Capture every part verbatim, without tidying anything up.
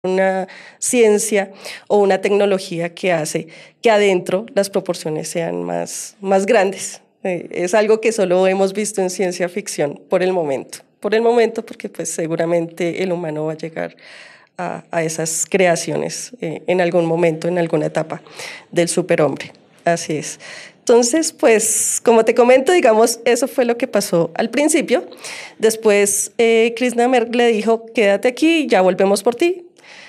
una ciencia o una tecnología que hace que adentro las proporciones sean más, más grandes. Eh, es algo que solo hemos visto en ciencia ficción por el momento. Por el momento, porque pues seguramente el humano va a llegar a, a esas creaciones eh, en algún momento, en alguna etapa del superhombre. Así es. Entonces, pues, como te comento, digamos, eso fue lo que pasó al principio. Después, eh, Krishnamurti le dijo, quédate aquí, ya volvemos por ti.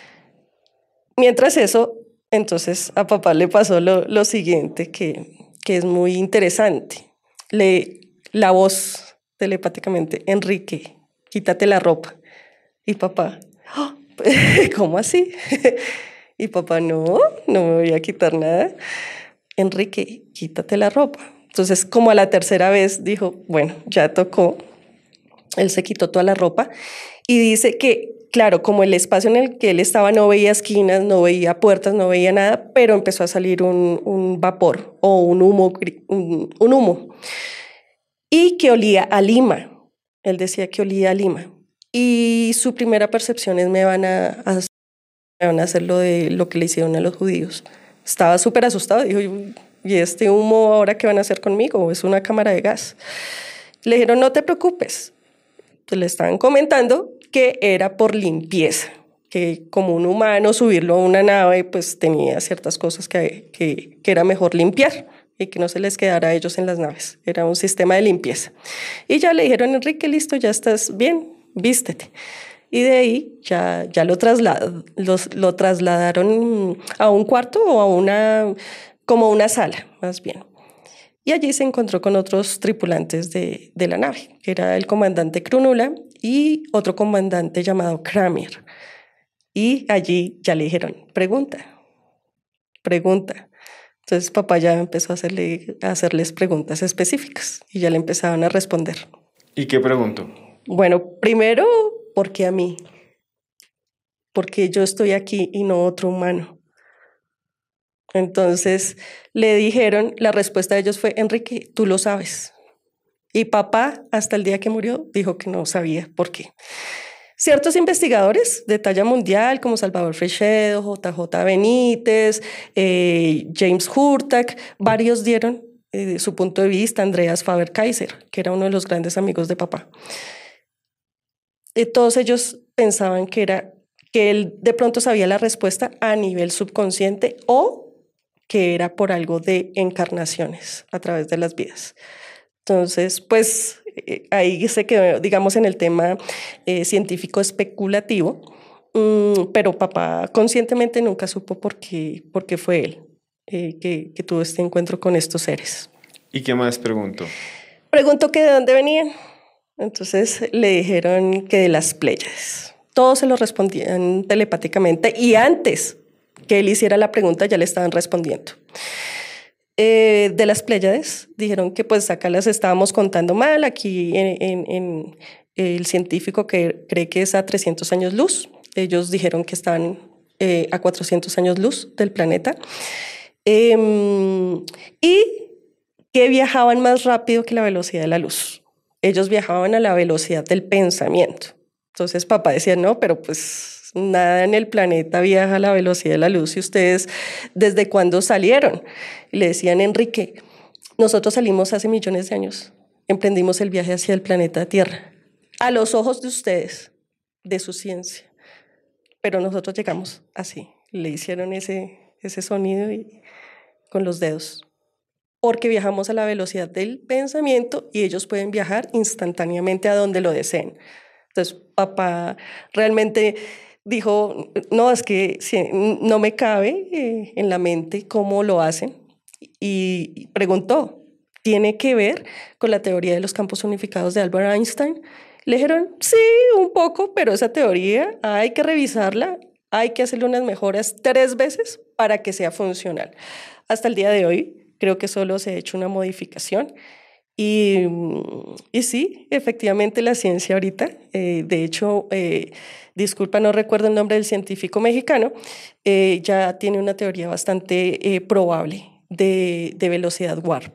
Mientras eso, entonces a papá le pasó lo, lo siguiente, que, que es muy interesante. Le, la voz telepáticamente, Enrique, quítate la ropa. Y papá, "Oh, ¿cómo así?" Y papá, no, no me voy a quitar nada. Enrique, quítate la ropa. Entonces, como a la tercera vez dijo, bueno, ya tocó. Él se quitó toda la ropa y dice que, claro, como el espacio en el que él estaba no veía esquinas, no veía puertas, no veía nada, pero empezó a salir un, un vapor o un humo, un, un humo. Y que olía a lima. Él decía que olía a lima. Y su primera percepción es, me van a, a, me van a hacer lo de lo que le hicieron a los judíos. Estaba súper asustado, dijo, ¿y este humo ahora qué van a hacer conmigo? ¿Es una cámara de gas? Le dijeron, no te preocupes. Entonces le estaban comentando que era por limpieza, que como un humano subirlo a una nave pues tenía ciertas cosas que, que, que era mejor limpiar y que no se les quedara a ellos en las naves. Era un sistema de limpieza. Y ya le dijeron, Enrique, listo, ya estás bien, vístete. Y de ahí ya, ya lo, traslad, los, lo trasladaron a un cuarto o a una, como una sala, más bien. Y allí se encontró con otros tripulantes de, de la nave, que era el comandante Krunula y otro comandante llamado Kramer. Y allí ya le dijeron, pregunta, pregunta. Entonces papá ya empezó a, hacerle, a hacerles preguntas específicas y ya le empezaban a responder. ¿Y qué preguntó? Bueno, primero, ¿por qué a mí? Porque yo estoy aquí y no otro humano. Entonces le dijeron, la respuesta de ellos fue, Enrique, tú lo sabes. Y papá, hasta el día que murió, dijo que no sabía por qué. Ciertos investigadores de talla mundial, como Salvador Freixedo, J J Benítez, eh, James Hurtak, varios dieron eh, su punto de vista, Andreas Faber-Kaiser, que era uno de los grandes amigos de papá. Y todos ellos pensaban que era que él de pronto sabía la respuesta a nivel subconsciente o que era por algo de encarnaciones a través de las vidas. Entonces, pues eh, ahí se quedó, digamos, en el tema eh, científico especulativo, um, pero papá conscientemente nunca supo por qué, por qué fue él eh, que, que tuvo este encuentro con estos seres. ¿Y qué más preguntó? Preguntó que de dónde venían. Entonces le dijeron que de las Pléyades. Todos se lo respondían telepáticamente y antes que él hiciera la pregunta ya le estaban respondiendo. Eh, de las Pléyades dijeron que pues acá las estábamos contando mal, aquí en, en, en el científico que cree que es a trescientos años luz, ellos dijeron que estaban eh, a cuatrocientos años luz del planeta eh, y que viajaban más rápido que la velocidad de la luz. Ellos viajaban a la velocidad del pensamiento. Entonces papá decía, no, pero pues nada en el planeta viaja a la velocidad de la luz. ¿Y ustedes desde cuándo salieron? Y le decían, Enrique, nosotros salimos hace millones de años. Emprendimos el viaje hacia el planeta Tierra. A los ojos de ustedes, de su ciencia. Pero nosotros llegamos así. Le hicieron ese, ese sonido y, con los dedos. Porque viajamos a la velocidad del pensamiento y ellos pueden viajar instantáneamente a donde lo deseen. Entonces, papá realmente dijo, no, es que no me cabe eh, en la mente cómo lo hacen. Y preguntó, ¿tiene que ver con la teoría de los campos unificados de Albert Einstein? Le dijeron, sí, un poco, pero esa teoría hay que revisarla, hay que hacerle unas mejoras tres veces para que sea funcional. Hasta el día de hoy, creo que solo se ha hecho una modificación. Y, y sí, efectivamente la ciencia ahorita, eh, de hecho, eh, disculpa, no recuerdo el nombre del científico mexicano, eh, ya tiene una teoría bastante eh, probable de, de velocidad warp.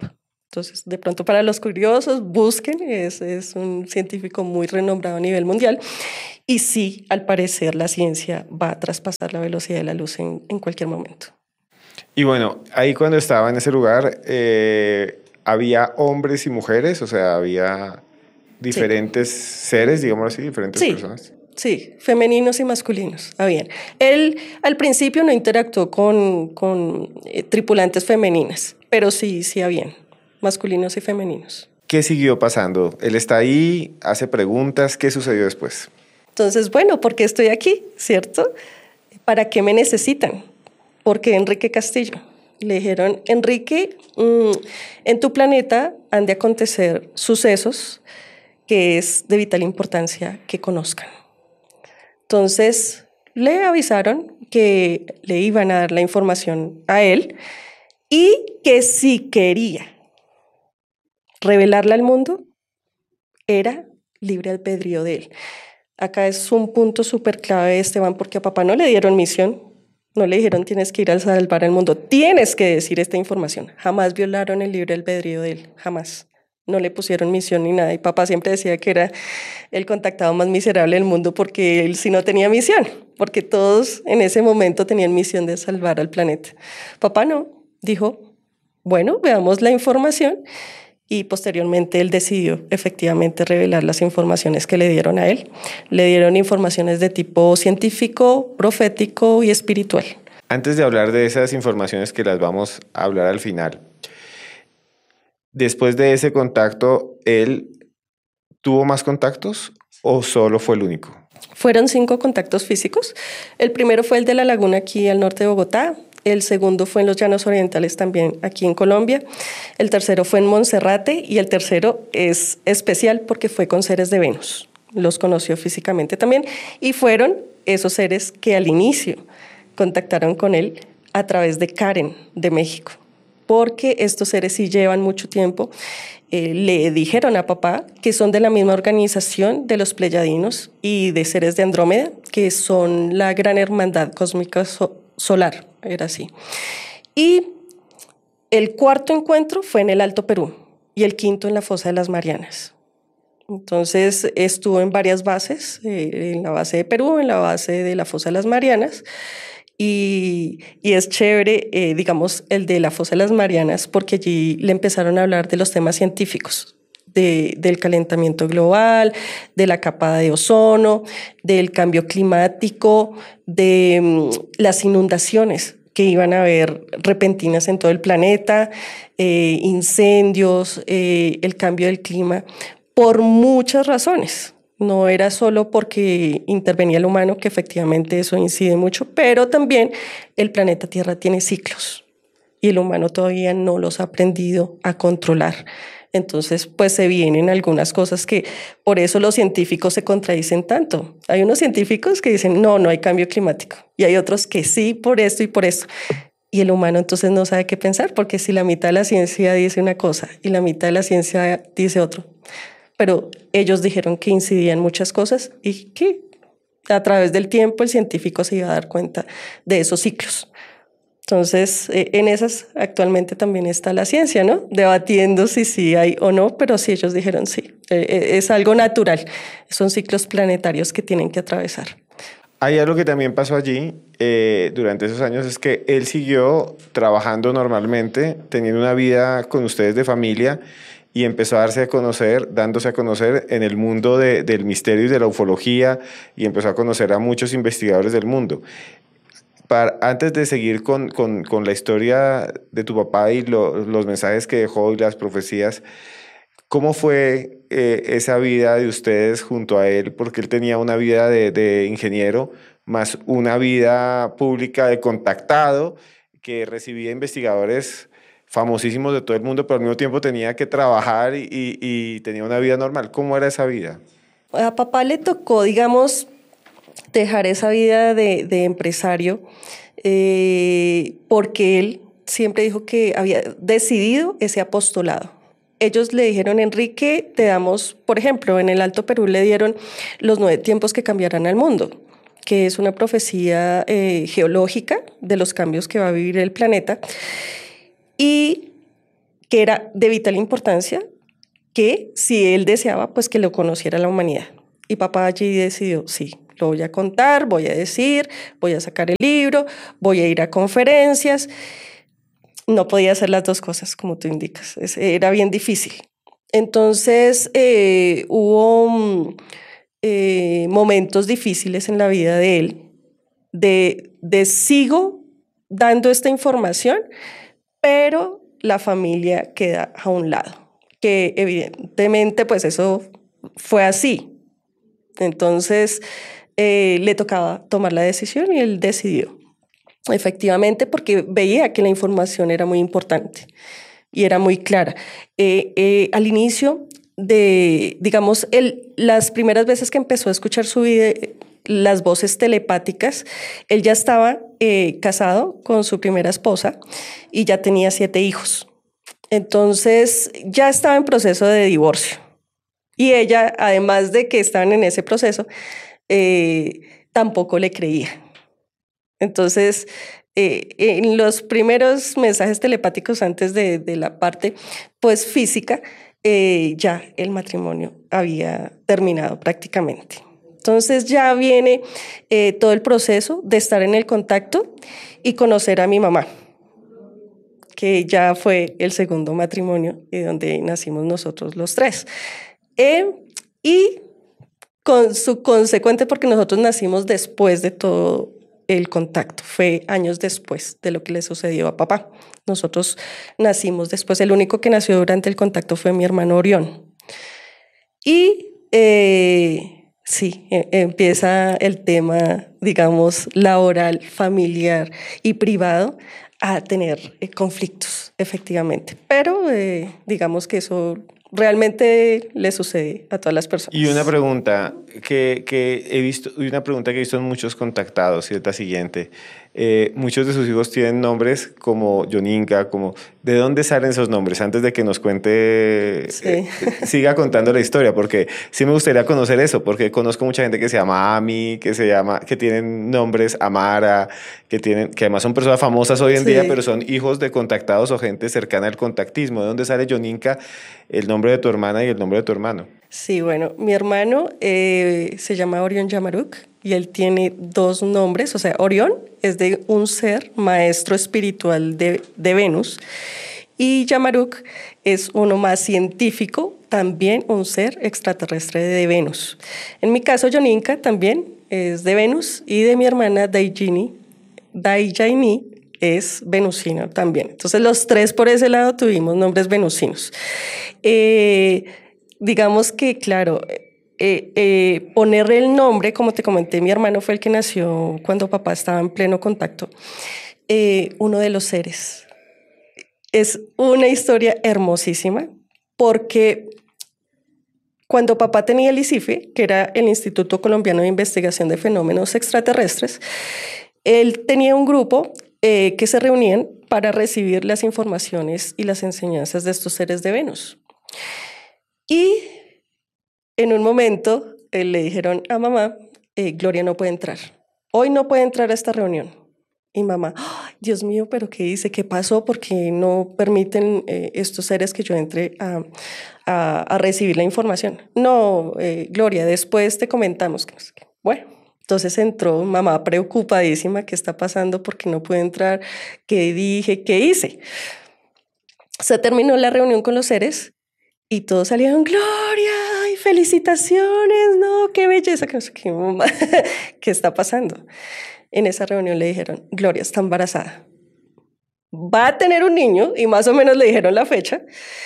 Entonces, de pronto para los curiosos, busquen, es, es un científico muy renombrado a nivel mundial. Y sí, al parecer la ciencia va a traspasar la velocidad de la luz en, en cualquier momento. Y bueno, ahí cuando estaba en ese lugar, eh, ¿había hombres y mujeres? O sea, ¿había diferentes sí. seres, digamos así, diferentes sí. personas? Sí, femeninos y masculinos. Ah, bien. Él al principio no interactuó con, con eh, tripulantes femeninas, pero sí, sí habían masculinos y femeninos. ¿Qué siguió pasando? Él está ahí, hace preguntas, ¿qué sucedió después? Entonces, bueno, ¿por qué estoy aquí? ¿Cierto? ¿Para qué me necesitan? ¿Por qué Enrique Castillo? Le dijeron, Enrique, mmm, en tu planeta han de acontecer sucesos que es de vital importancia que conozcan. Entonces, le avisaron que le iban a dar la información a él y que si quería revelarla al mundo, era libre albedrío de él. Acá es un punto súper clave, Esteban, porque a papá no le dieron misión, no le dijeron tienes que ir a salvar el mundo, tienes que decir esta información. Jamás violaron el libre albedrío de él, jamás. No le pusieron misión ni nada. Y papá siempre decía que era el contactado más miserable del mundo porque él sí no tenía misión, porque todos en ese momento tenían misión de salvar al planeta. Papá no, dijo, bueno, veamos la información. Y posteriormente él decidió efectivamente revelar las informaciones que le dieron a él. Le dieron informaciones de tipo científico, profético y espiritual. Antes de hablar de esas informaciones que las vamos a hablar al final, después de ese contacto, ¿él tuvo más contactos o solo fue el único? Fueron cinco contactos físicos. El primero fue el de la laguna aquí al norte de Bogotá. El segundo fue en los Llanos Orientales también aquí en Colombia. El tercero fue en Monserrate y el tercero es especial porque fue con seres de Venus. Los conoció físicamente también y fueron esos seres que al inicio contactaron con él a través de Karen de México. Porque estos seres sí llevan mucho tiempo. Eh, le dijeron a papá que son de la misma organización de los Pleyadinos y de seres de Andrómeda, que son la gran hermandad cósmica so- solar, era así. Y el cuarto encuentro fue en el Alto Perú y el quinto en la Fosa de las Marianas. Entonces estuvo en varias bases, eh, en la base de Perú, en la base de la Fosa de las Marianas. Y, y es chévere, eh, digamos, el de la Fosa de las Marianas, porque allí le empezaron a hablar de los temas científicos, de, del calentamiento global, de la capa de ozono, del cambio climático, de um, las inundaciones que iban a haber repentinas en todo el planeta, eh, incendios, eh, el cambio del clima, por muchas razones. No era solo porque intervenía el humano, que efectivamente eso incide mucho, pero también el planeta Tierra tiene ciclos y el humano todavía no los ha aprendido a controlar. Entonces, pues se vienen algunas cosas que por eso los científicos se contradicen tanto. Hay unos científicos que dicen, no, no hay cambio climático. Y hay otros que sí, por esto y por esto. Y el humano entonces no sabe qué pensar, porque si la mitad de la ciencia dice una cosa y la mitad de la ciencia dice otro, pero ellos dijeron que incidían muchas cosas y que a través del tiempo el científico se iba a dar cuenta de esos ciclos. Entonces, eh, en esas actualmente también está la ciencia, ¿no? Debatiendo si sí hay o no, pero sí ellos dijeron sí. Eh, es algo natural, son ciclos planetarios que tienen que atravesar. Hay algo que también pasó allí eh, durante esos años, es que él siguió trabajando normalmente, teniendo una vida con ustedes de familia, y empezó a darse a conocer, dándose a conocer en el mundo de, del misterio y de la ufología, y empezó a conocer a muchos investigadores del mundo. Para, antes de seguir con, con, con la historia de tu papá y lo, los mensajes que dejó y las profecías, ¿cómo fue eh, esa vida de ustedes junto a él? Porque él tenía una vida de, de ingeniero, más una vida pública de contactado, que recibía investigadores famosísimos de todo el mundo, pero al mismo tiempo tenía que trabajar y, y, y tenía una vida normal. ¿Cómo era esa vida? A papá le tocó, digamos, dejar esa vida de, de empresario eh, porque él siempre dijo que había decidido ese apostolado. Ellos le dijeron, Enrique, te damos, por ejemplo, en el Alto Perú le dieron los nueve tiempos que cambiarán al mundo, que es una profecía eh, geológica de los cambios que va a vivir el planeta. Y que era de vital importancia, que si él deseaba, pues que lo conociera la humanidad. Y papá allí decidió, sí, lo voy a contar, voy a decir, voy a sacar el libro, voy a ir a conferencias. No podía hacer las dos cosas, como tú indicas. Era bien difícil. Entonces, eh, hubo eh, momentos difíciles en la vida de él, de, de sigo dando esta información, pero la familia queda a un lado, que evidentemente pues eso fue así. Entonces, eh, le tocaba tomar la decisión y él decidió. Efectivamente, porque veía que la información era muy importante y era muy clara. Eh, eh, al inicio de, digamos, él, las primeras veces que empezó a escuchar su vida, las voces telepáticas, él ya estaba eh, casado con su primera esposa y ya tenía siete hijos. Entonces, ya estaba en proceso de divorcio. Y ella, además de que estaban en ese proceso, eh, tampoco le creía. Entonces, eh, en los primeros mensajes telepáticos antes de, de la parte pues, física, eh, ya el matrimonio había terminado prácticamente. Entonces ya viene eh, todo el proceso de estar en el contacto y conocer a mi mamá, que ya fue el segundo matrimonio y donde nacimos nosotros los tres. Eh, y con su consecuente, porque nosotros nacimos después de todo el contacto, fue años después de lo que le sucedió a papá. Nosotros nacimos después, el único que nació durante el contacto fue mi hermano Orión. Y eh, sí, eh, empieza el tema, digamos, laboral, familiar y privado a tener eh, conflictos, efectivamente. Pero eh, digamos que eso realmente le sucede a todas las personas. Y una pregunta que, que he visto, y una pregunta que he visto en muchos contactados, y es la siguiente. Eh, muchos de sus hijos tienen nombres como Yoninka, como ¿de dónde salen esos nombres? Antes de que nos cuente, sí. eh, siga contando la historia, porque sí me gustaría conocer eso, porque conozco mucha gente que se llama Ami, que se llama, que tienen nombres Amara, que tienen, que además son personas famosas hoy en sí. día, pero son hijos de contactados o gente cercana al contactismo. ¿De dónde sale Yoninka, el nombre de tu hermana y el nombre de tu hermano? Sí, bueno, mi hermano eh, se llama Orión Yamaruk y él tiene dos nombres, o sea, Orión es de un ser maestro espiritual de, de Venus y Yamaruk es uno más científico, también un ser extraterrestre de Venus. En mi caso, Yoninka también es de Venus y de mi hermana Daijini, Daijini es venusino también. Entonces los tres por ese lado tuvimos nombres venusinos. Eh, digamos que, claro, eh, eh, poner el nombre, como te comenté, mi hermano fue el que nació cuando papá estaba en pleno contacto, eh, uno de los seres. Es una historia hermosísima porque cuando papá tenía el I C I F E, que era el Instituto Colombiano de Investigación de Fenómenos Extraterrestres, él tenía un grupo eh, que se reunían para recibir las informaciones y las enseñanzas de estos seres de Venus. Y en un momento eh, le dijeron a mamá, eh, Gloria no puede entrar. Hoy no puede entrar a esta reunión. Y mamá, oh, Dios mío, ¿pero qué dice? ¿Qué pasó? Porque no permiten eh, estos seres que yo entre a, a, a recibir la información. No, eh, Gloria, después te comentamos. Bueno, entonces entró mamá preocupadísima. ¿Qué está pasando? ¿Por qué no puede entrar? ¿Qué dije? ¿Qué hice? Se terminó la reunión con los seres y todos salieron, Gloria, ay, felicitaciones, no, qué belleza, que no sé qué, mamá, ¿qué está pasando? En esa reunión le dijeron, Gloria está embarazada, va a tener un niño, y más o menos le dijeron la fecha,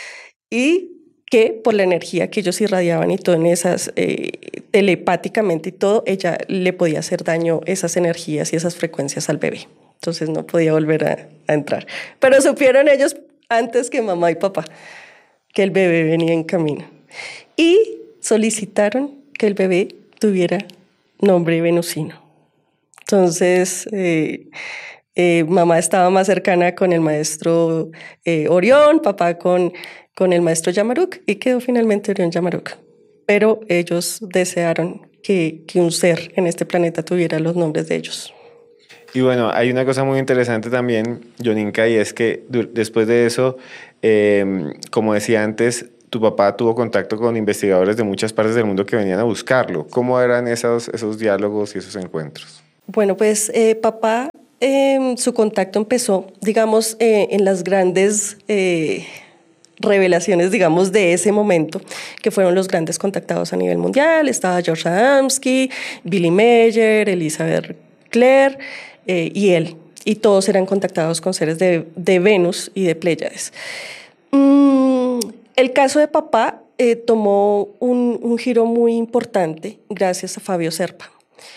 y que por la energía que ellos irradiaban y todo en esas, eh, telepáticamente y todo, ella le podía hacer daño esas energías y esas frecuencias al bebé. Entonces no podía volver a, a entrar. Pero supieron ellos antes que mamá y papá que el bebé venía en camino. Y solicitaron que el bebé tuviera nombre venusino. Entonces, eh, eh, mamá estaba más cercana con el maestro eh, Orión, papá con, con el maestro Yamaruk, y quedó finalmente Orión Yamaruk. Pero ellos desearon que, que un ser en este planeta tuviera los nombres de ellos. Y bueno, hay una cosa muy interesante también, Yoninka, y es que después de eso, eh, como decía antes, tu papá tuvo contacto con investigadores de muchas partes del mundo que venían a buscarlo. ¿Cómo eran esos, esos diálogos y esos encuentros? Bueno, pues eh, papá, eh, su contacto empezó, digamos, eh, en las grandes eh, revelaciones, digamos, de ese momento, que fueron los grandes contactados a nivel mundial. Estaba George Adamski, Billy Mayer, Elizabeth Clare eh, y él. Y todos eran contactados con seres de, de Venus y de Pléyades. Mm, el caso de papá eh, tomó un, un giro muy importante gracias a Fabio Serpa.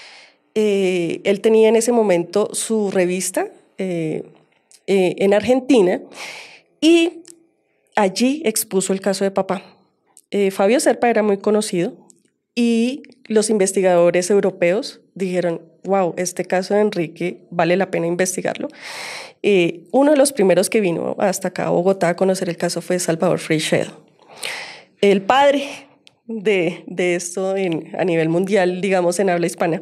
Eh, él tenía en ese momento su revista eh, eh, en Argentina y allí expuso el caso de papá. Eh, Fabio Serpa era muy conocido y los investigadores europeos dijeron, wow, este caso de Enrique vale la pena investigarlo. Eh, uno de los primeros que vino hasta acá a Bogotá a conocer el caso fue Salvador Freixedo, el padre de, de esto en, a nivel mundial, digamos, en habla hispana.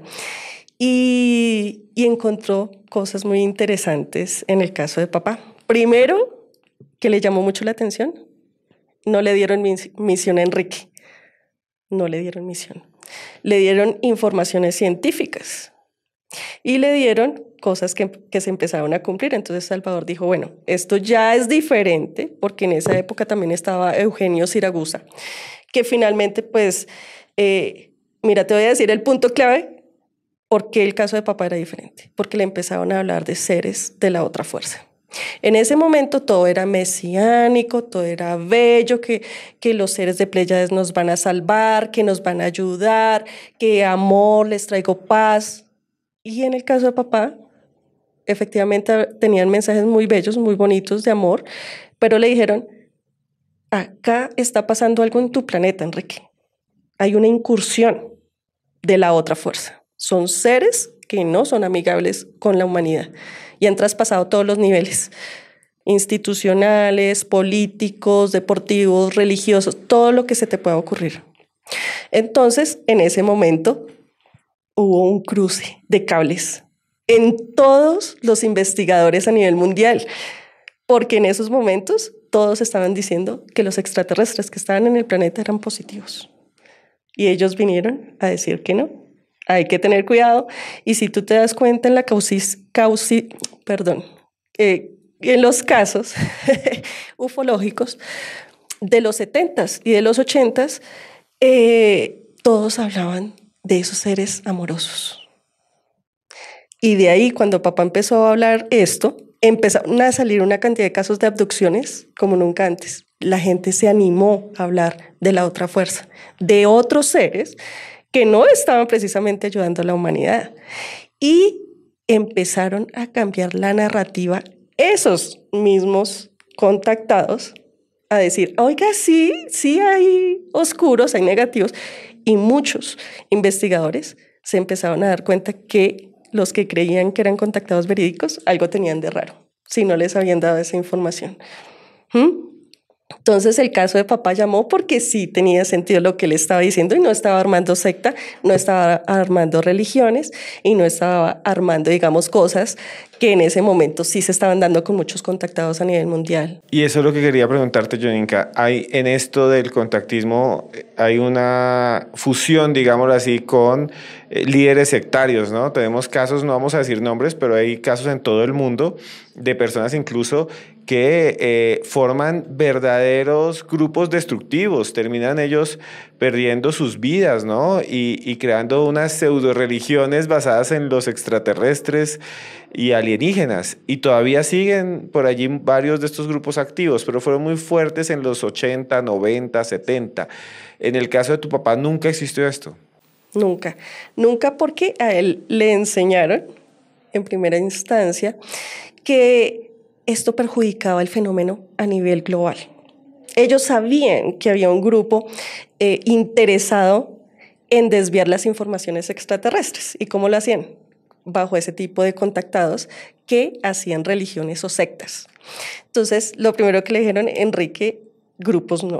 Y, y encontró cosas muy interesantes en el caso de papá. Primero, que le llamó mucho la atención, no le dieron mis, misión a Enrique, no le dieron misión. Le dieron informaciones científicas y le dieron cosas que, que se empezaron a cumplir. Entonces Salvador dijo, bueno, esto ya es diferente, porque en esa época también estaba Eugenio Siragusa, que finalmente, pues, eh, mira, te voy a decir el punto clave. ¿Por qué el caso de papá era diferente? Porque le empezaron a hablar de seres de la otra fuerza. En ese momento todo era mesiánico, todo era bello, que, que los seres de Pléyades nos van a salvar, que nos van a ayudar, que amor, les traigo paz. Y en el caso de papá, efectivamente tenían mensajes muy bellos, muy bonitos de amor, pero le dijeron, acá está pasando algo en tu planeta, Enrique. Hay una incursión de la otra fuerza. Son seres que no son amigables con la humanidad y han traspasado todos los niveles, institucionales, políticos, deportivos, religiosos, todo lo que se te pueda ocurrir. Entonces, en ese momento, hubo un cruce de cables en todos los investigadores a nivel mundial, porque en esos momentos todos estaban diciendo que los extraterrestres que estaban en el planeta eran positivos. Y ellos vinieron a decir que no. Hay que tener cuidado. Y si tú te das cuenta en la causis, causi, perdón, eh, en los casos ufológicos de los setentas y de los ochentas, eh, todos hablaban de esos seres amorosos. Y de ahí, cuando papá empezó a hablar esto, empezaron a salir una cantidad de casos de abducciones como nunca antes. La gente se animó a hablar de la otra fuerza, de otros seres que no estaban precisamente ayudando a la humanidad. Y empezaron a cambiar la narrativa, esos mismos contactados, a decir, oiga, sí, sí hay oscuros, hay negativos. Y muchos investigadores se empezaron a dar cuenta que los que creían que eran contactados verídicos, algo tenían de raro, si no les habían dado esa información. ¿Mm? Entonces el caso de papá llamó porque sí tenía sentido lo que él estaba diciendo y no estaba armando secta, no estaba armando religiones y no estaba armando, digamos, cosas que en ese momento sí se estaban dando con muchos contactados a nivel mundial. Y eso es lo que quería preguntarte, Yoninka. Hay en esto del contactismo, hay una fusión, digámoslo así, con eh, líderes sectarios, ¿no? Tenemos casos, no vamos a decir nombres, pero hay casos en todo el mundo de personas incluso que eh, forman verdaderos grupos destructivos, terminan ellos perdiendo sus vidas, ¿no? Y, y creando unas pseudo religiones basadas en los extraterrestres y alienígenas. Y todavía siguen por allí varios de estos grupos activos, pero fueron muy fuertes en los ochenta, noventa, setenta. En el caso de tu papá, ¿nunca existió esto? Nunca, nunca, porque a él le enseñaron en primera instancia que esto perjudicaba el fenómeno a nivel global. Ellos sabían que había un grupo eh, interesado en desviar las informaciones extraterrestres. ¿Y cómo lo hacían? Bajo ese tipo de contactados que hacían religiones o sectas. Entonces, lo primero que le dijeron, Enrique, grupos no.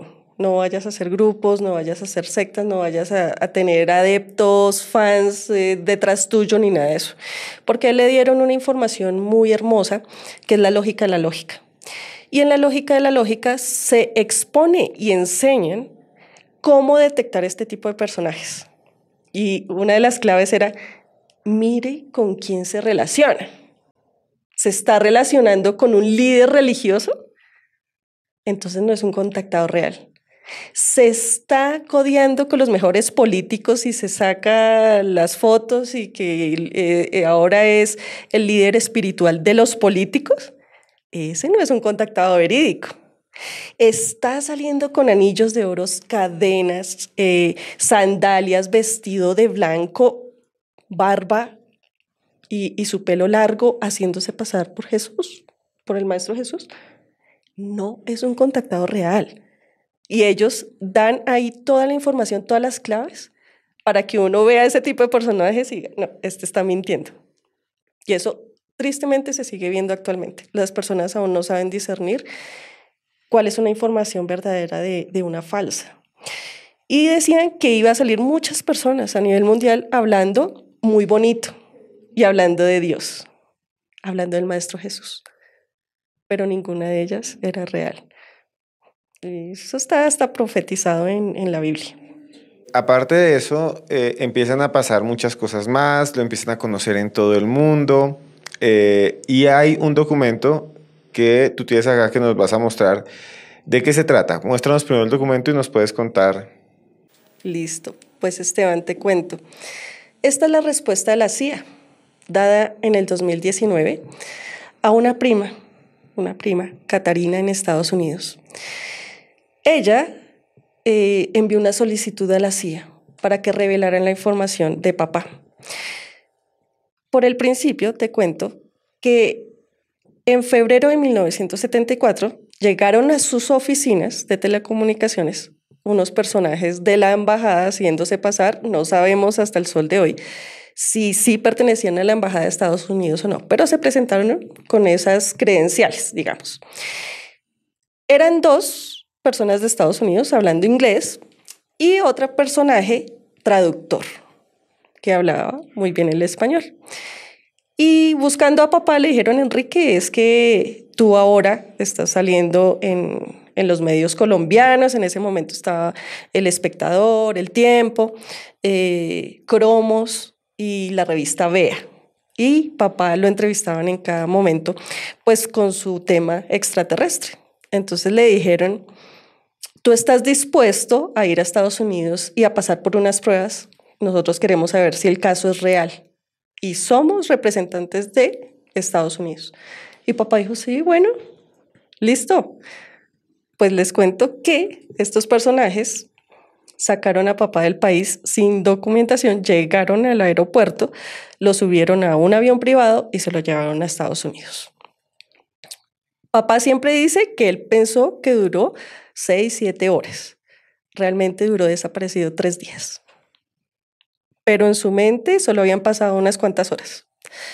No vayas a hacer grupos, no vayas a hacer sectas, no vayas a, a tener adeptos, fans eh, detrás tuyo, ni nada de eso. Porque le dieron una información muy hermosa, que es la lógica de la lógica. Y en la lógica de la lógica se expone y enseñan cómo detectar este tipo de personajes. Y una de las claves era, mire con quién se relaciona. ¿Se está relacionando con un líder religioso? Entonces no es un contactado real. Se está codeando con los mejores políticos y se saca las fotos y que eh, ahora es el líder espiritual de los políticos. Ese no es un contactado verídico. Está saliendo con anillos de oro, cadenas, eh, sandalias, vestido de blanco, barba y, y su pelo largo, haciéndose pasar por Jesús, por el Maestro Jesús. No es un contactado real. Y ellos dan ahí toda la información, todas las claves, para que uno vea ese tipo de personajes y diga, no, este está mintiendo. Y eso tristemente se sigue viendo actualmente. Las personas aún no saben discernir cuál es una información verdadera de, de una falsa. Y decían que iba a salir muchas personas a nivel mundial hablando muy bonito y hablando de Dios, hablando del Maestro Jesús, pero ninguna de ellas era real. Y eso está, está profetizado en, en la Biblia. Aparte de eso, eh, empiezan a pasar muchas cosas más, lo empiezan a conocer en todo el mundo, eh, y hay un documento que tú tienes acá que nos vas a mostrar. ¿De qué se trata? Muéstranos primero el documento y nos puedes contar. Listo, pues Esteban, te cuento. Esta es la respuesta de la C I A, dada en el dos mil diecinueve a una prima, una prima, Catarina, en Estados Unidos. Ella eh, envió una solicitud a la C I A para que revelaran la información de papá. Por el principio, te cuento que en febrero de mil novecientos setenta y cuatro llegaron a sus oficinas de telecomunicaciones unos personajes de la embajada haciéndose pasar, no sabemos hasta el sol de hoy si sí pertenecían a la embajada de Estados Unidos o no, pero se presentaron con esas credenciales, digamos. Eran dos personas de Estados Unidos hablando inglés y otro personaje traductor que hablaba muy bien el español. Y buscando a papá le dijeron, Enrique, es que tú ahora estás saliendo en, en los medios colombianos, en ese momento estaba El Espectador, El Tiempo, eh, Cromos y la revista Vea. Y papá lo entrevistaban en cada momento, pues con su tema extraterrestre. Entonces le dijeron, tú estás dispuesto a ir a Estados Unidos y a pasar por unas pruebas. Nosotros queremos saber si el caso es real. Y somos representantes de Estados Unidos. Y papá dijo, sí, bueno, listo. Pues les cuento que estos personajes sacaron a papá del país sin documentación, llegaron al aeropuerto, lo subieron a un avión privado y se lo llevaron a Estados Unidos. Papá siempre dice que él pensó que duró seis, siete horas. Realmente duró desaparecido tres días. Pero en su mente solo habían pasado unas cuantas horas.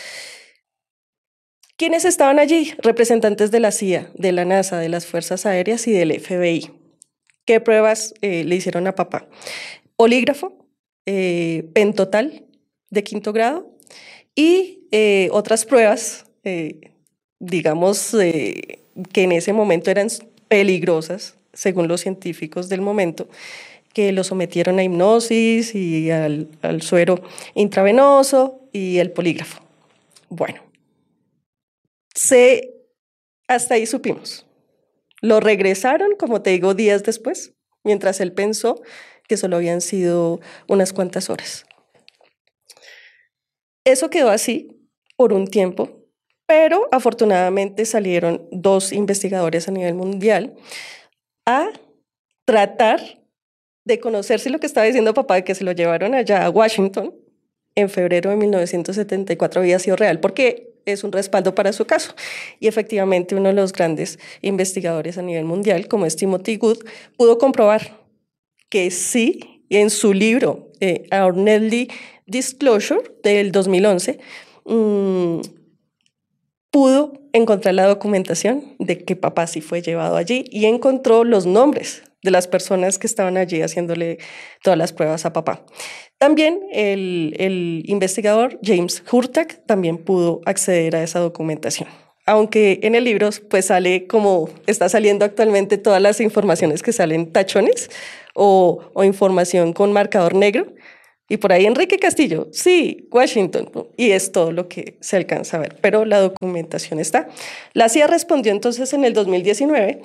¿Quiénes estaban allí? Representantes de la C I A, de la NASA, de las Fuerzas Aéreas y del F B I. ¿Qué pruebas eh, le hicieron a papá? Polígrafo, eh, pentotal de quinto grado y eh, otras pruebas, eh, digamos, eh, que en ese momento eran peligrosas, según los científicos del momento, que lo sometieron a hipnosis y al, al suero intravenoso y el polígrafo. Bueno, se, hasta ahí supimos. Lo regresaron, como te digo, días después, mientras él pensó que solo habían sido unas cuantas horas. Eso quedó así por un tiempo, pero afortunadamente salieron dos investigadores a nivel mundial a tratar de conocer si lo que estaba diciendo papá, que se lo llevaron allá a Washington en febrero de mil novecientos setenta y cuatro, había sido real, porque es un respaldo para su caso. Y efectivamente uno de los grandes investigadores a nivel mundial, como es Timothy Good, pudo comprobar que sí, en su libro eh, Our Deadly Disclosure del dos mil once, mmm, pudo encontrar la documentación de que papá sí fue llevado allí y encontró los nombres de las personas que estaban allí haciéndole todas las pruebas a papá. También el, el investigador James Hurtak también pudo acceder a esa documentación. Aunque en el libro pues sale como está saliendo actualmente todas las informaciones que salen tachones o, o información con marcador negro. Y por ahí Enrique Castillo, sí, Washington, y es todo lo que se alcanza a ver, pero la documentación está. La C I A respondió entonces en el dos mil diecinueve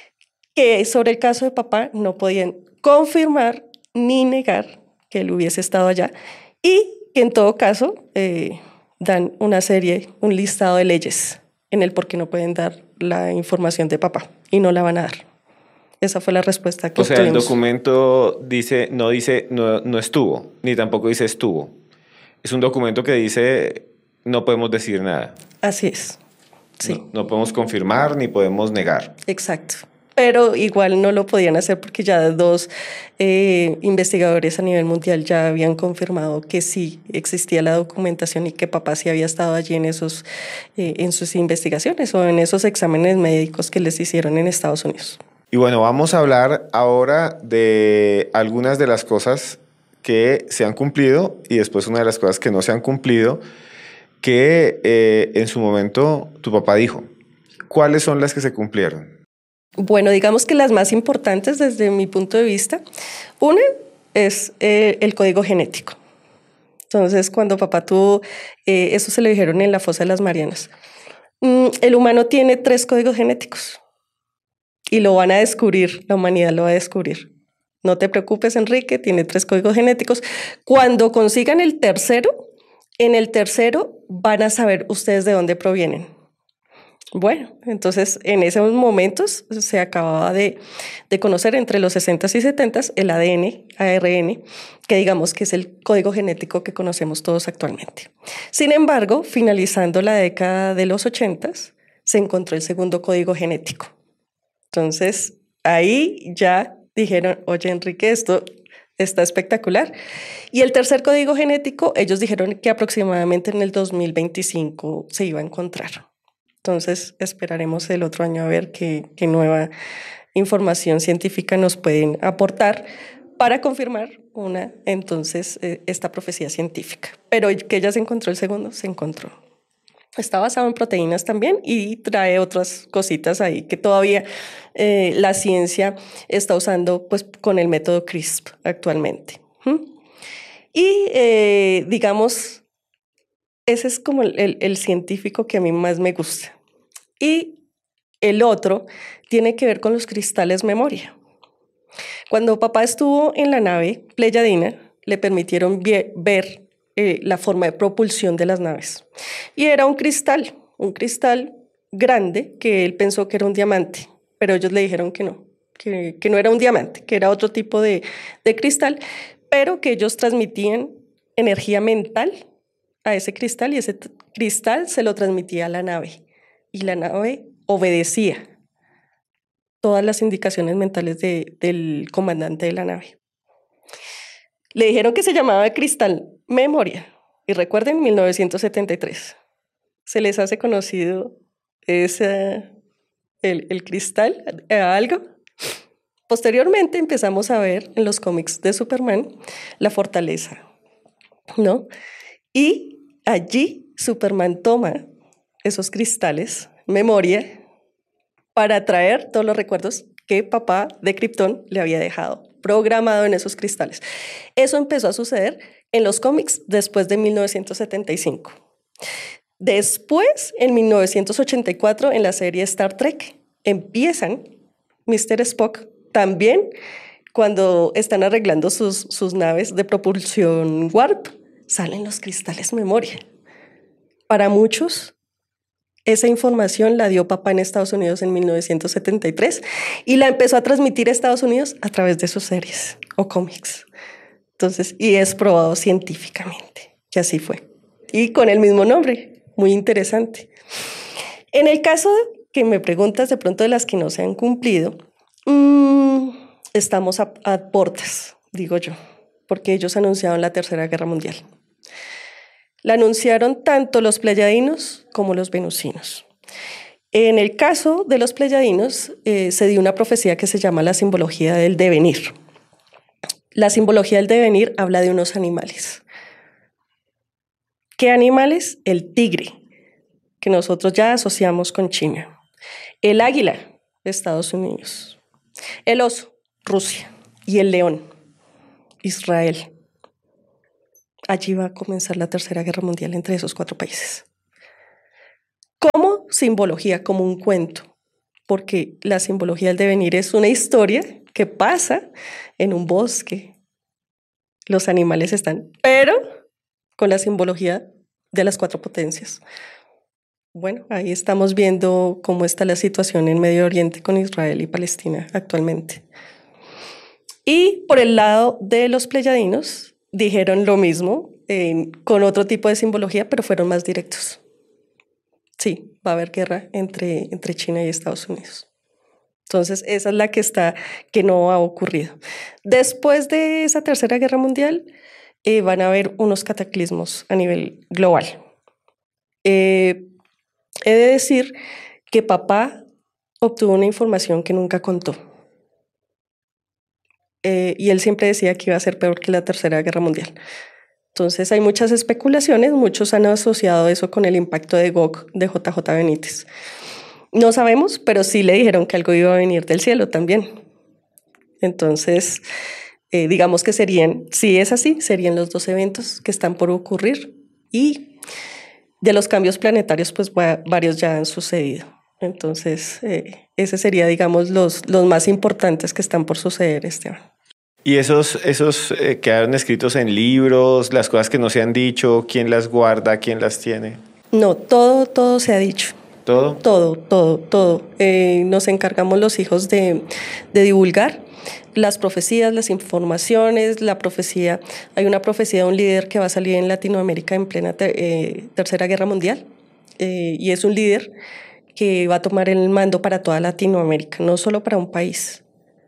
que sobre el caso de papá no podían confirmar ni negar que él hubiese estado allá y que en todo caso eh, dan una serie, un listado de leyes en el por qué no pueden dar la información de papá y no la van a dar. Esa fue la respuesta que O sea, obtuvimos. el documento dice, no dice no, no estuvo, ni tampoco dice estuvo. Es un documento que dice no podemos decir nada. Así es, sí. No, no podemos confirmar ni podemos negar. Exacto. Pero igual no lo podían hacer porque ya dos eh, investigadores a nivel mundial ya habían confirmado que sí existía la documentación y que papá sí había estado allí en, esos, eh, en sus investigaciones o en esos exámenes médicos que les hicieron en Estados Unidos. Y bueno, vamos a hablar ahora de algunas de las cosas que se han cumplido y después una de las cosas que no se han cumplido que eh, en su momento tu papá dijo. ¿Cuáles son las que se cumplieron? Bueno, digamos que las más importantes desde mi punto de vista, una es eh, el código genético. Entonces, cuando papá tuvo, eh, eso se le dijeron en la fosa de las Marianas, mm, el humano tiene tres códigos genéticos. Y lo van a descubrir, la humanidad lo va a descubrir. No te preocupes, Enrique, tiene tres códigos genéticos. Cuando consigan el tercero, en el tercero van a saber ustedes de dónde provienen. Bueno, entonces en esos momentos se acababa de, de conocer entre los sesentas y setentas el A D N, A R N, que digamos que es el código genético que conocemos todos actualmente. Sin embargo, finalizando la década de los ochentas, se encontró el segundo código genético. Entonces, ahí ya dijeron, oye, Enrique, esto está espectacular. Y el tercer código genético, ellos dijeron que aproximadamente en el dos mil veinticinco se iba a encontrar. Entonces, esperaremos el otro año a ver qué, qué nueva información científica nos pueden aportar para confirmar una, entonces, eh, esta profecía científica. Pero que ya se encontró el segundo, se encontró. Está basado en proteínas también y trae otras cositas ahí que todavía eh, la ciencia está usando pues, con el método CRISPR actualmente. ¿Mm? Y eh, digamos, ese es como el, el, el científico que a mí más me gusta. Y el otro tiene que ver con los cristales memoria. Cuando papá estuvo en la nave Pleiadiana, le permitieron ver Eh, la forma de propulsión de las naves. Y era un cristal, un cristal grande que él pensó que era un diamante, pero ellos le dijeron que no, que, que no era un diamante, que era otro tipo de, de cristal, pero que ellos transmitían energía mental a ese cristal y ese cristal se lo transmitía a la nave y la nave obedecía todas las indicaciones mentales de, del comandante de la nave. Le dijeron que se llamaba cristal memoria. Y recuerden, mil novecientos setenta y tres. ¿Se les hace conocido ese, el, el cristal a algo? Posteriormente empezamos a ver en los cómics de Superman la fortaleza, ¿no? Y allí Superman toma esos cristales, memoria, para traer todos los recuerdos que papá de Krypton le había dejado programado en esos cristales. Eso empezó a suceder en los cómics después de mil novecientos setenta y cinco. Después, en mil novecientos ochenta y cuatro, en la serie Star Trek, empiezan mister Spock también cuando están arreglando sus, sus naves de propulsión warp, salen los cristales memoria. Para muchos, esa información la dio papá en Estados Unidos en mil novecientos setenta y tres y la empezó a transmitir a Estados Unidos a través de sus series o cómics. Entonces, y es probado científicamente que así fue. Y con el mismo nombre, muy interesante. En el caso que me preguntas de pronto de las que no se han cumplido, mmm, estamos a, a puertas, digo yo, porque ellos anunciaron la Tercera Guerra Mundial. La anunciaron tanto los pleiadianos como los venusinos. En el caso de los pleyadinos, eh, se dio una profecía que se llama la simbología del devenir. La simbología del devenir habla de unos animales. ¿Qué animales? El tigre, que nosotros ya asociamos con China. El águila, Estados Unidos. El oso, Rusia. Y el león, Israel. Allí va a comenzar la Tercera Guerra Mundial entre esos cuatro países. Como simbología, como un cuento, porque la simbología del devenir es una historia que pasa en un bosque. Los animales están, pero con la simbología de las cuatro potencias. Bueno, ahí estamos viendo cómo está la situación en Medio Oriente con Israel y Palestina actualmente. Y por el lado de los pleyadinos, dijeron lo mismo, eh, con otro tipo de simbología, pero fueron más directos. Sí, va a haber guerra entre, entre China y Estados Unidos. Entonces, esa es la que está, que no ha ocurrido. Después de esa Tercera Guerra Mundial, eh, van a haber unos cataclismos a nivel global. Eh, he de decir que papá obtuvo una información que nunca contó. Eh, y él siempre decía que iba a ser peor que la Tercera Guerra Mundial. Entonces hay muchas especulaciones, muchos han asociado eso con el impacto de Gog de J J Benítez. No sabemos, pero sí le dijeron que algo iba a venir del cielo también. Entonces, eh, digamos que serían, si es así, serían los dos eventos que están por ocurrir. Y de los cambios planetarios, pues va, varios ya han sucedido. Entonces, eh, ese sería, digamos, los, los más importantes que están por suceder, Esteban. ¿Y esos, esos eh, quedaron escritos en libros, las cosas que no se han dicho, quién las guarda, quién las tiene? No, todo, todo se ha dicho. ¿Todo? Todo, todo, todo. Eh, nos encargamos los hijos de, de divulgar las profecías, las informaciones, la profecía. Hay una profecía de un líder que va a salir en Latinoamérica en plena ter, eh, Tercera Guerra Mundial, eh, y es un líder que va a tomar el mando para toda Latinoamérica, no solo para un país.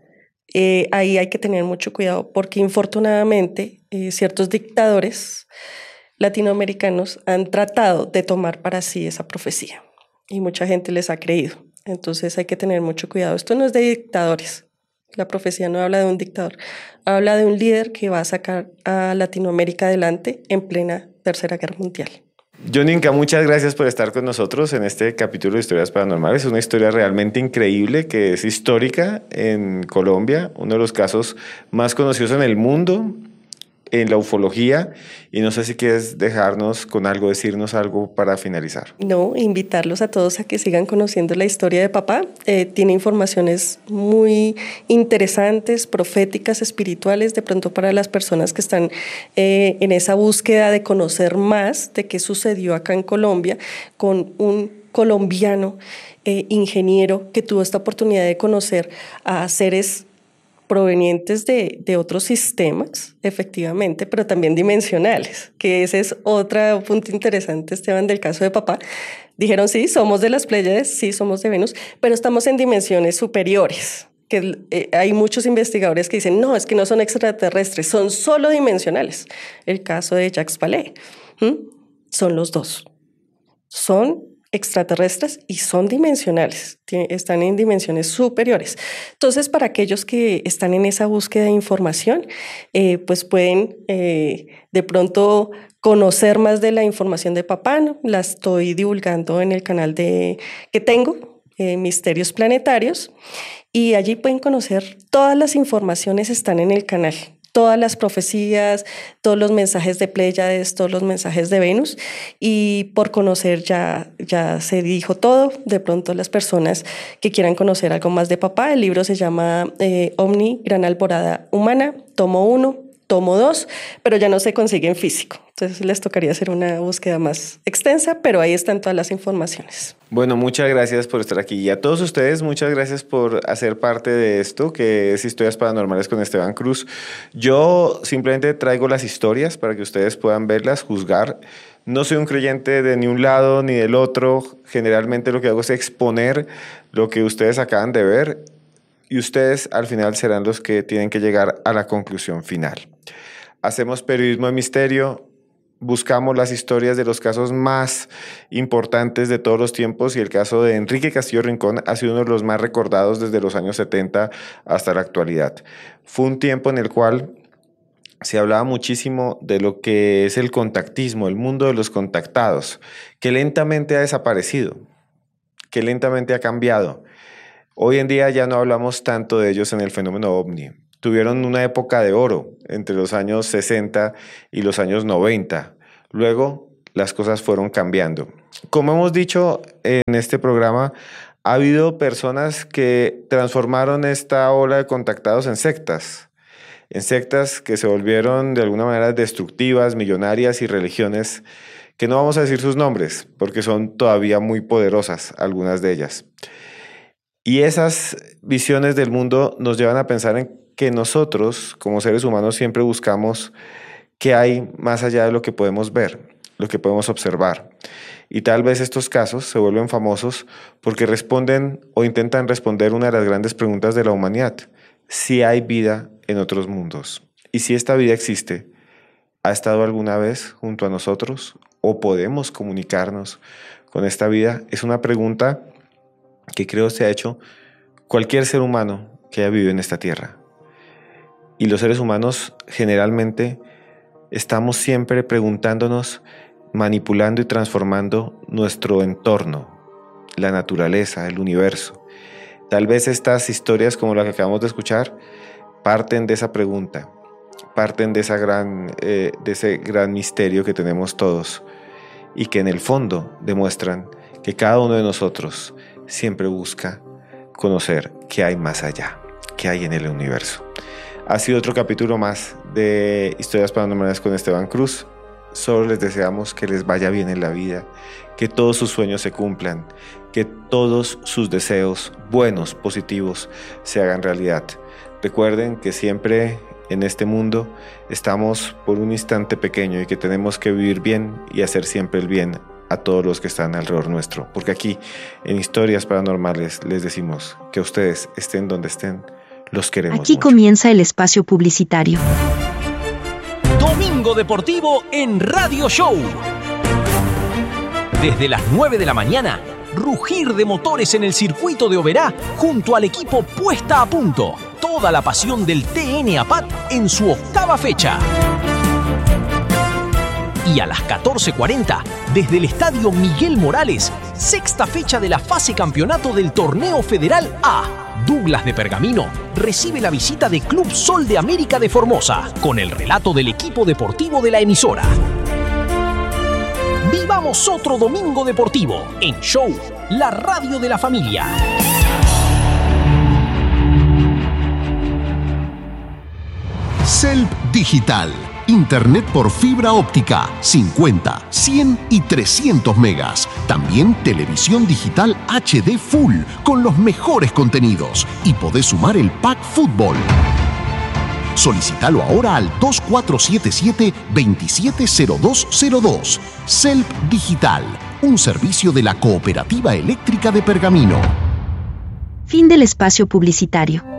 Eh, ahí hay que tener mucho cuidado porque infortunadamente eh, ciertos dictadores latinoamericanos han tratado de tomar para sí esa profecía y mucha gente les ha creído. Entonces hay que tener mucho cuidado. Esto no es de dictadores. La profecía no habla de un dictador, habla de un líder que va a sacar a Latinoamérica adelante en plena Tercera Guerra Mundial. Joninka, muchas gracias por estar con nosotros en este capítulo de Historias Paranormales. Es una historia realmente increíble que es histórica en Colombia, uno de los casos más conocidos en el mundo en la ufología, y no sé si quieres dejarnos con algo, decirnos algo para finalizar. No, invitarlos a todos a que sigan conociendo la historia de papá. Eh, tiene informaciones muy interesantes, proféticas, espirituales, de pronto para las personas que están eh, en esa búsqueda de conocer más de qué sucedió acá en Colombia con un colombiano eh, ingeniero que tuvo esta oportunidad de conocer a seres provenientes de, de otros sistemas, efectivamente, pero también dimensionales, que ese es otro punto interesante, Esteban, del caso de papá. Dijeron, sí, somos de las Pléyades, sí, somos de Venus, pero estamos en dimensiones superiores. Que eh, hay muchos investigadores que dicen, no, es que no son extraterrestres, son solo dimensionales. El caso de Jacques Vallée, ¿m? Son los dos. Son extraterrestres y son dimensionales, están en dimensiones superiores. Entonces, para aquellos que están en esa búsqueda de información, eh, pues pueden eh, de pronto conocer más de la información de papá, ¿no? La estoy divulgando en el canal de, que tengo, eh, Misterios Planetarios, y allí pueden conocer todas las informaciones, están en el canal. Todas las profecías, todos los mensajes de Pléyades, todos los mensajes de Venus, y por conocer ya, ya se dijo todo. De pronto las personas que quieran conocer algo más de papá, el libro se llama eh, Omni, Gran Alborada Humana, tomo uno, tomo dos, pero ya no se consigue en físico. Entonces les tocaría hacer una búsqueda más extensa, pero ahí están todas las informaciones. Bueno, muchas gracias por estar aquí. Y a todos ustedes, muchas gracias por hacer parte de esto, que es Historias Paranormales con Esteban Cruz. Yo simplemente traigo las historias para que ustedes puedan verlas, juzgar. No soy un creyente de ni un lado ni del otro. Generalmente lo que hago es exponer lo que ustedes acaban de ver y ustedes al final serán los que tienen que llegar a la conclusión final. Hacemos periodismo de misterio. buscamos las historias de los casos más importantes de todos los tiempos y el caso de Enrique Castillo Rincón ha sido uno de los más recordados desde los años setenta hasta la actualidad. Fue un tiempo en el cual se hablaba muchísimo de lo que es el contactismo, el mundo de los contactados, que lentamente ha desaparecido, que lentamente ha cambiado. Hoy en día ya no hablamos tanto de ellos en el fenómeno OVNI. Tuvieron una época de oro entre los años sesenta y los años noventa. Luego las cosas fueron cambiando. Como hemos dicho en este programa, ha habido personas que transformaron esta ola de contactados en sectas. En sectas que se volvieron de alguna manera destructivas, millonarias y religiones que no vamos a decir sus nombres porque son todavía muy poderosas algunas de ellas. Y esas visiones del mundo nos llevan a pensar en que nosotros, como seres humanos, siempre buscamos qué hay más allá de lo que podemos ver, lo que podemos observar. Y tal vez estos casos se vuelven famosos porque responden o intentan responder una de las grandes preguntas de la humanidad: si hay vida en otros mundos. Y si esta vida existe, ¿ha estado alguna vez junto a nosotros? ¿O podemos comunicarnos con esta vida? Es una pregunta que creo se ha hecho cualquier ser humano que haya vivido en esta tierra. Y los seres humanos generalmente estamos siempre preguntándonos, manipulando y transformando nuestro entorno, la naturaleza, el universo. Tal vez estas historias como la que acabamos de escuchar parten de esa pregunta, parten de, esa gran, eh, de ese gran misterio que tenemos todos y que en el fondo demuestran que cada uno de nosotros siempre busca conocer qué hay más allá, qué hay en el universo. Ha sido otro capítulo más de Historias Paranormales con Esteban Cruz. Solo les deseamos que les vaya bien en la vida, que todos sus sueños se cumplan, que todos sus deseos buenos, positivos, se hagan realidad. Recuerden que siempre en este mundo estamos por un instante pequeño y que tenemos que vivir bien y hacer siempre el bien a todos los que están alrededor nuestro. Porque aquí, en Historias Paranormales, les decimos que ustedes estén donde estén, los queremos Aquí mucho. Comienza el espacio publicitario. Domingo Deportivo en Radio Show. Desde las nueve de la mañana, rugir de motores en el circuito de Oberá junto al equipo Puesta a Punto. Toda la pasión del T N APAT en su octava fecha. Y a las catorce cuarenta, desde el Estadio Miguel Morales, sexta fecha de la fase campeonato del Torneo Federal A. Douglas de Pergamino recibe la visita de Club Sol de América de Formosa, con el relato del equipo deportivo de la emisora. Vivamos otro domingo deportivo en Show, la radio de la familia. Celp Digital. Internet por fibra óptica, cincuenta, cien y trescientos megas. También televisión digital H D Full con los mejores contenidos. Y podés sumar el Pack Fútbol. Solicítalo ahora al dos cuatro siete siete, dos siete cero dos cero dos. Celp Digital, un servicio de la Cooperativa Eléctrica de Pergamino. Fin del espacio publicitario.